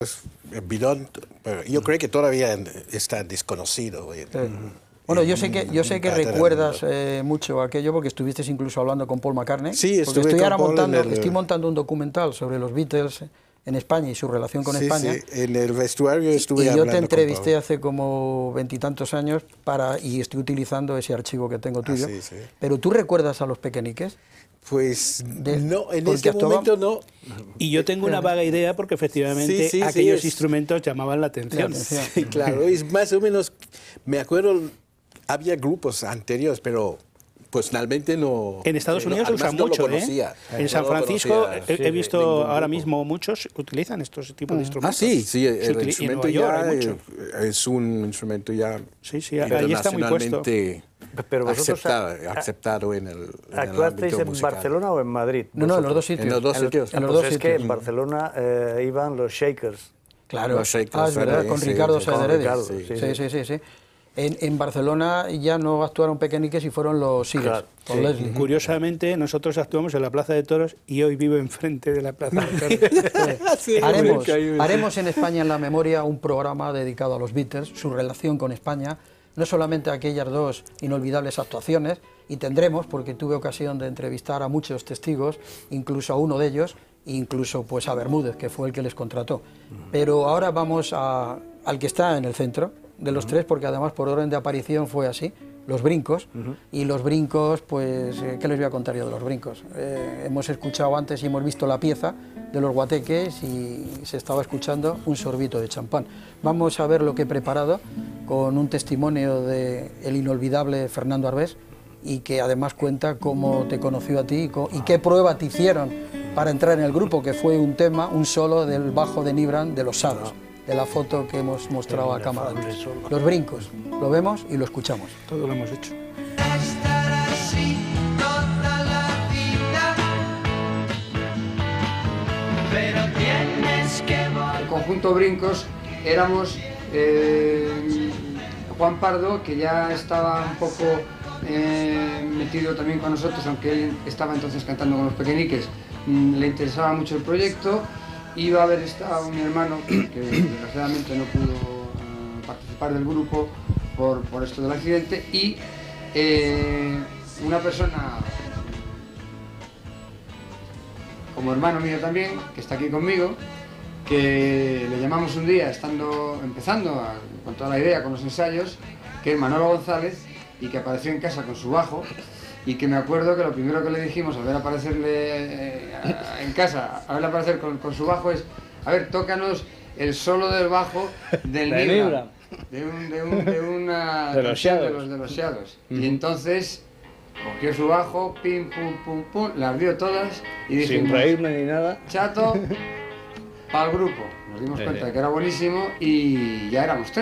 Bidón, pero yo creo que todavía está desconocido. Bueno, yo sé que recuerdas mucho aquello porque estuviste incluso hablando con Paul McCartney. Sí, estoy montando un documental sobre los Beatles en España y su relación con España. Sí, en el vestuario estuve hablando. Y yo te entrevisté hace como 20 y tantos años y estoy utilizando ese archivo que tengo tuyo. Sí. Pero ¿tú recuerdas a los Pequeñiques? Pues no, en este momento no. Y yo tengo una vaga idea porque efectivamente aquellos instrumentos llamaban la atención. Sí, claro, es más o menos, me acuerdo, había grupos anteriores, pero personalmente no. En Estados Unidos se usan mucho, En San Francisco he visto ahora mismo muchos utilizan estos tipos de instrumentos. Sí, el instrumento ya es un instrumento ya ahí está muy puesto. Pero vosotros aceptado en el ¿actuasteis en musical. Barcelona o en Madrid? No, en los dos sitios. En los dos sitios. Es que en Barcelona iban los Shakers. Claro, los Shakers, es verdad, con Ricardo Saederedi. Sí. En Barcelona ya no actuaron Pequeñiques y fueron los Seagulls, con Leslie. Curiosamente, nosotros actuamos en la Plaza de Toros y hoy vivo enfrente de la Plaza de Toros. Haremos en España en la Memoria un programa dedicado a los Beatles, su relación con España, no solamente aquellas dos inolvidables actuaciones, y tendremos, porque tuve ocasión de entrevistar a muchos testigos, incluso a uno de ellos, incluso pues a Bermúdez, que fue el que les contrató. Pero ahora vamos al que está en el centro de los tres, porque además por orden de aparición fue así, los Brincos, y los Brincos, pues, ¿qué les voy a contar yo de los Brincos? Hemos escuchado antes y hemos visto la pieza de los Guateques y se estaba escuchando un sorbito de champán. Vamos a ver lo que he preparado con un testimonio del inolvidable Fernando Arbés, y que además cuenta cómo te conoció a ti y qué prueba te hicieron para entrar en el grupo, que fue un tema, un solo del bajo de Nibran de los Sados, de la foto que hemos mostrado a cámara. Los Brincos, lo vemos y lo escuchamos. Todo lo hemos hecho. El conjunto Brincos éramos Juan Pardo, que ya estaba un poco metido también con nosotros, aunque él estaba entonces cantando con los Pequeñiques, le interesaba mucho el proyecto. Iba a haber estado mi hermano, que desgraciadamente no pudo participar del grupo por esto del accidente, y una persona como hermano mío también, que está aquí conmigo, que le llamamos un día empezando con toda la idea, con los ensayos, que es Manolo González, y que apareció en casa con su bajo, y que me acuerdo que lo primero que le dijimos al ver aparecerle en casa, a verle aparecer con su bajo es: a ver, tócanos el solo del bajo del Nibra, de los Shadows. Y entonces cogió su bajo, pim, pum, pum, las dio todas y dijimos: sin reírme ni nada, chato, para el grupo. Nos dimos cuenta de que era buenísimo y ya éramos tres.